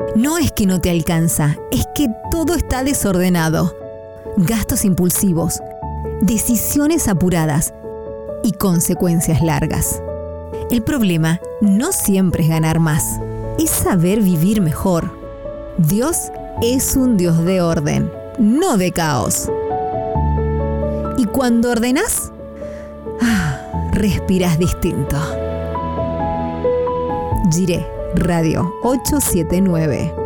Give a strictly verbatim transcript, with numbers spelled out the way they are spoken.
No es que no te alcanza, es que todo está desordenado. Gastos impulsivos, decisiones apuradas y consecuencias largas. El problema no siempre es ganar más, es saber vivir mejor. Dios es un Dios de orden, no de caos. Y cuando ordenás, ah, respirás distinto. Jiré, Radio ochocientos setenta y nueve.